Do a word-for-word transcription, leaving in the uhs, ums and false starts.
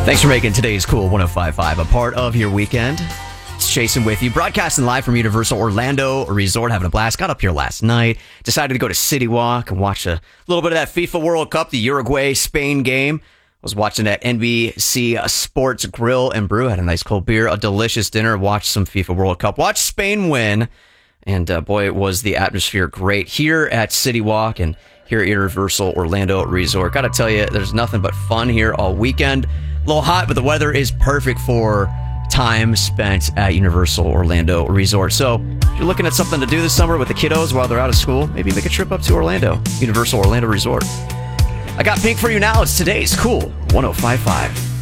Thanks for making today's Cool one oh five point five a part of your weekend. It's Jason with you, broadcasting live from Universal Orlando Resort, having a blast. Got up here last night, decided to go to City Walk and watch a little bit of that FIFA World Cup, the Uruguay-Spain game. I was watching at N B C Sports Grill and Brew, had a nice cold beer, a delicious dinner, watched some FIFA World Cup, watched Spain win, and uh, boy, was the atmosphere great here at City Walk and here at Universal Orlando Resort. Got to tell you, there's nothing but fun here all weekend. A little hot, but the weather is perfect for time spent at Universal Orlando Resort. So if you're looking at something to do this summer with the kiddos while they're out of school, maybe make a trip up to Orlando, Universal Orlando Resort. I got Pink for you now. It's today's Cool one oh five point five.